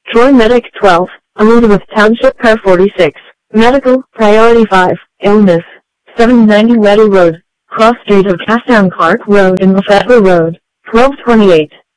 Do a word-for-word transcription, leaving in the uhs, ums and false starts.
Troy Medic twelve, Elizabeth Township Car forty-six, Medical, Priority five, Illness, seven ninety Weddell Road, Cross Street of Castown Clark Road and Lefebvre Road, twelve twenty-eight.